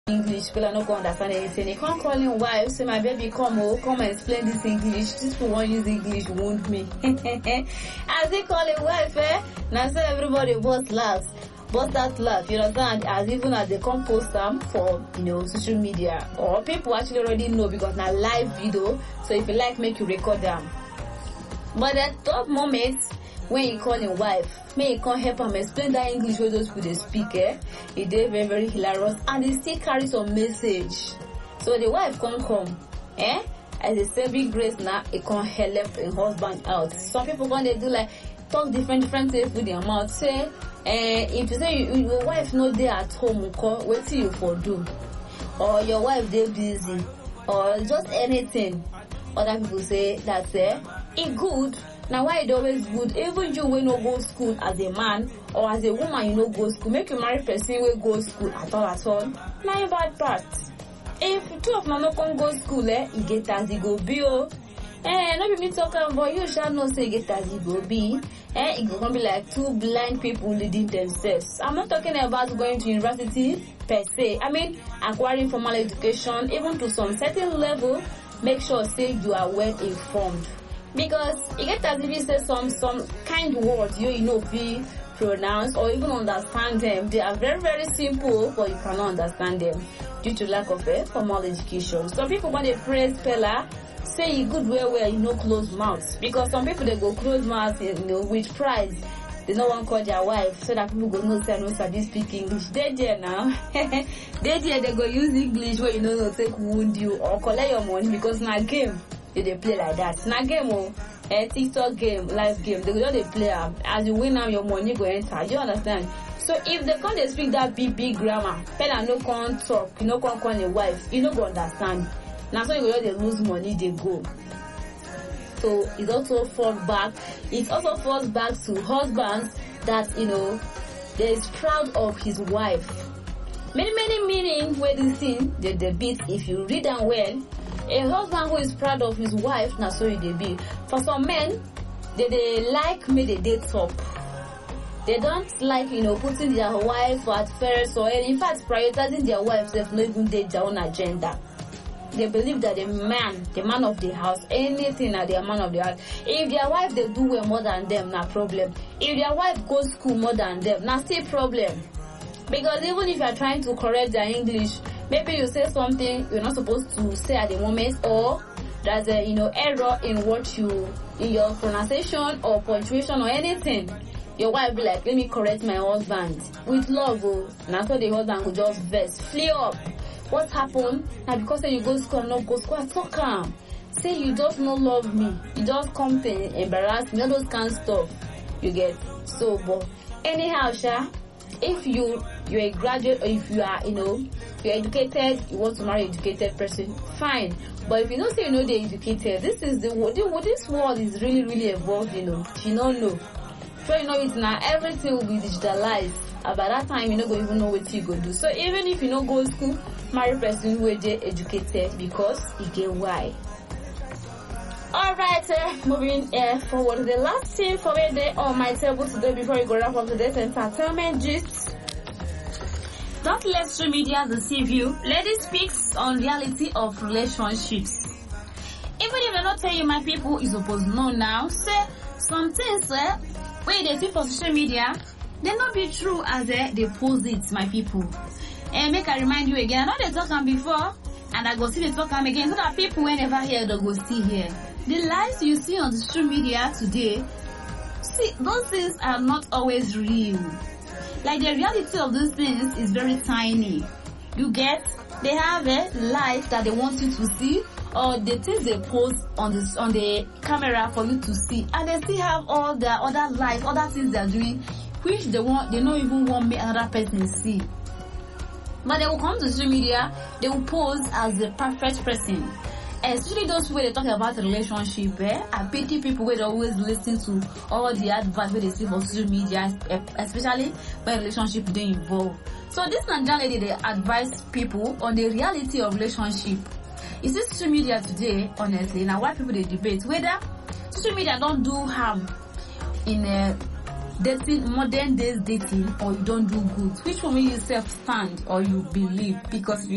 English, people are not going to understand anything. They can't call him wife, say my baby come and explain this English. These people won't use English, won't me. As they call him wife, now say everybody bust that laugh, you understand? As even as they come post them for, social media, or people actually already know because now live video, so if you like, make you record them. But at top moments, when you call him wife, may you can't help him explain that English where those people they speak, it is very, very hilarious, and it still carries some message. So the wife can't come, as a saving grace now, it can't help a husband out. Some people when they do like talk different things with their mouth, say, if you say your wife not there at home, what do you for do? Or your wife they busy, or just anything. Other people say that it good. Now why it always good? Even you will not go school as a man or as a woman, you know go school. Make you marry person will go school at all. Now a bad part. If two of them not come go school, you get as it go be. Not be me talking about you shall not say get as it go be. It gonna be like two blind people leading themselves. I'm not talking about going to university per se. I mean acquiring formal education, even to some certain level. Make sure say you are well informed. Because you get as if you say some kind words you be pronounce or even understand them. They are very, very simple, but you cannot understand them due to lack of formal education. Some people when they praise speller say you good well, close mouth. Because some people they go close mouth, with pride. They no one call their wife so that people go no say no sabi speak English. They there now. they go use English where no take wound you or collect your money because na game. They play like that. Na game TikTok game, live game. They just play as you win now your money go enter. You understand? So if they can't speak that big grammar, fella no can't talk, can't call a wife, you no go understand. Now so you go they lose money, they go. So it also falls back to husbands that they is proud of his wife. Many meaning where this thing the beat if you read them well. A husband who is proud of his wife, now so they be. For some men, they like me they top. They don't like putting their wife at first or in fact prioritizing their wives if not even date their own agenda. They believe that the man of the house, anything that they are man of the house. If their wife they do well more than them, no problem. If their wife goes school more than them, now still problem. Because even if you are trying to correct their English, maybe you say something you're not supposed to say at the moment, or there's a error in your pronunciation or punctuation or anything. Your wife be like, let me correct my husband with love. Now so the husband will just vex, flee up. What happened? Now because you go to school, not go to school, so calm. Say you just not love me. You just come to embarrass me. All those kind of stuff you get. So, but anyhow, if you're a graduate or if you are, you're educated, you want to marry an educated person, fine. But if you don't say they're educated, this world is really, really evolved, If you don't know. So it now, everything will be digitalized. By that time, you don't even know what you go do. So even if you don't go to school, marry a person who is educated because you get why. Alright, moving forward. The last thing for me there on my table today before we go wrap up today's entertainment gist. Don't let social media deceive you. Lady speaks on reality of relationships. Even if they not tell you, my people, you supposed to know now. Say some things when they see for social media, they not be true as they post it, my people. And make I remind you again, I know they talk them before, and I go see they talk them again, so that people whenever hear they go see here. The lies you see on the social media today, see, those things are not always real. Like the reality of those things is very tiny. You get, they have a life that they want you to see, or the things they post on the camera for you to see, and they still have all their other lives, other things they're doing, which they don't even want me another person see. But they will come to social media, they will pose as the perfect person. Especially those people they talk about relationship, I pity people who always listen to all the advice they see for social media, especially when relationship they involve. So this Nigerian lady they advise people on the reality of relationship. You see social media today, honestly, now why people they debate whether social media don't do harm in dating, modern days dating, or you don't do good. Which one will you self stand or you believe? Because